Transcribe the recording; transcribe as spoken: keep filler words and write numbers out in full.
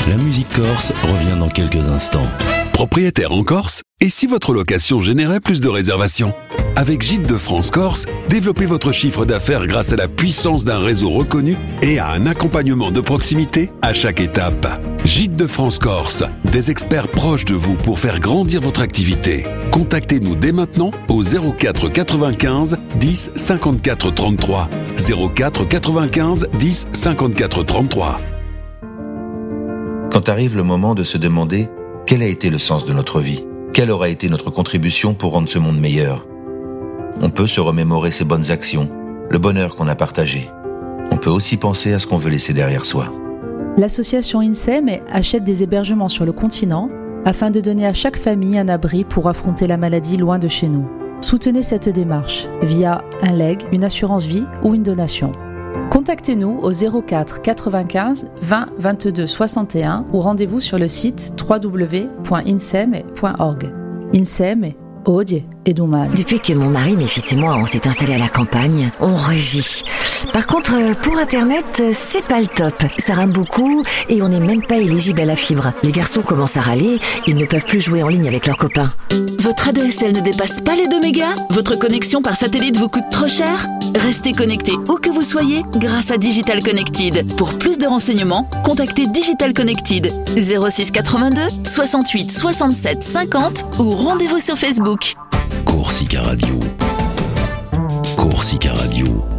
La musique corse revient dans quelques instants. Propriétaire en Corse? Et si votre location générait plus de réservations? Avec Gîtes de France Corse, développez votre chiffre d'affaires grâce à la puissance d'un réseau reconnu et à un accompagnement de proximité à chaque étape. Gîtes de France Corse, des experts proches de vous pour faire grandir votre activité. Contactez-nous dès maintenant au zéro quatre quatre-vingt-quinze dix cinquante-quatre trente-trois. zéro quatre quatre-vingt-quinze dix cinquante-quatre trente-trois. Quand arrive le moment de se demander quel a été le sens de notre vie, quelle aura été notre contribution pour rendre ce monde meilleur, on peut se remémorer ses bonnes actions, le bonheur qu'on a partagé. On peut aussi penser à ce qu'on veut laisser derrière soi. L'association INSEM achète des hébergements sur le continent afin de donner à chaque famille un abri pour affronter la maladie loin de chez nous. Soutenez cette démarche via un legs, une assurance vie ou une donation. Contactez-nous au zéro quatre quatre-vingt-quinze vingt vingt-deux soixante et un ou rendez-vous sur le site w w w point insem point org. INSEM, Odie et Doumad. Depuis que mon mari, mes fils et moi, on s'est installés à la campagne, on revit. Par contre, pour Internet, c'est pas le top. Ça rame beaucoup et on n'est même pas éligible à la fibre. Les garçons commencent à râler, ils ne peuvent plus jouer en ligne avec leurs copains. Votre A D S L ne dépasse pas les deux mégas? Votre connexion par satellite vous coûte trop cher? Restez connecté où que vous soyez grâce à Digital Connected. Pour plus de renseignements, contactez Digital Connected zéro six quatre-vingt-deux soixante-huit soixante-sept cinquante ou rendez-vous sur Facebook. Corsica Radio. Corsica Radio.